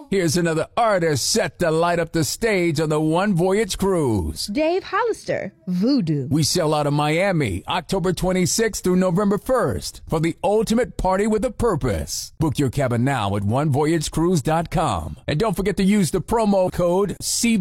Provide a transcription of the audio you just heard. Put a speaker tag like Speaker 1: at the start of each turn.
Speaker 1: Here's another artist set to light up the stage on the One Voyage Cruise.
Speaker 2: Dave Hollister, Voodoo.
Speaker 1: We sail out of Miami October 26th through November 1st for the ultimate party with a purpose. Book your cabin now at onevoyagecruise.com. And don't forget to use the promo code